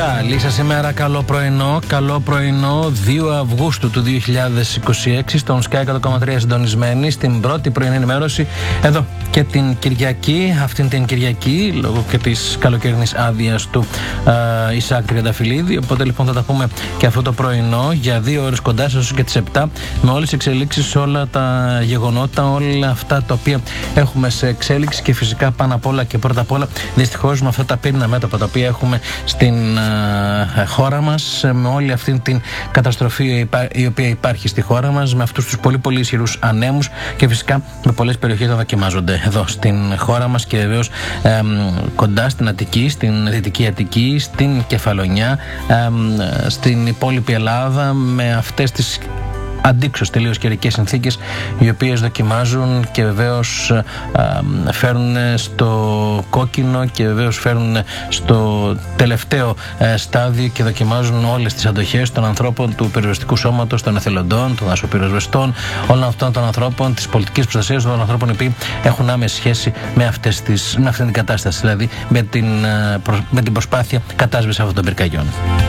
Καλή σας ημέρα, καλό πρωινό 2 Αυγούστου του 2026 στον Sky 100,3 συντονισμένοι στην πρώτη πρωινή ενημέρωση εδώ και την Κυριακή, αυτήν την Κυριακή λόγω και της καλοκαιρινής άδειας του Ισάκ Τριανταφυλλίδη, οπότε λοιπόν θα τα πούμε και αυτό το πρωινό για 2 ώρες κοντά σας και τις 7 με όλες τις εξελίξεις, όλα τα γεγονότα, όλα αυτά τα οποία έχουμε σε εξέλιξη και φυσικά πάνω απ' όλα και πρώτα απ' όλα δυστυχώς με αυτά τα πύρινα μέτωπα τα οποία έχουμε στην χώρα μας, με όλη αυτή την καταστροφή η οποία υπάρχει στη χώρα μας, με αυτούς τους πολύ ισχυρούς ανέμους και φυσικά με πολλές περιοχές να δοκιμάζονται εδώ στην χώρα μας και βεβαίως κοντά στην Αττική, στην Δυτική Αττική, στην Κεφαλονιά, στην υπόλοιπη Ελλάδα, με αυτές τις αντίξως τελείως καιρικές συνθήκες οι οποίες δοκιμάζουν και βεβαίως φέρουν στο κόκκινο και βεβαίως φέρουν στο τελευταίο στάδιο και δοκιμάζουν όλες τις αντοχές των ανθρώπων του πυροσβεστικού σώματος, των εθελοντών, των δασοπυροσβεστών, όλων αυτών των ανθρώπων της πολιτικής προστασίας, των ανθρώπων οι οποίοι έχουν άμεση σχέση με αυτή την κατάσταση, δηλαδή με την προσπάθεια κατάσβεσης αυτών των πυρκαγιών.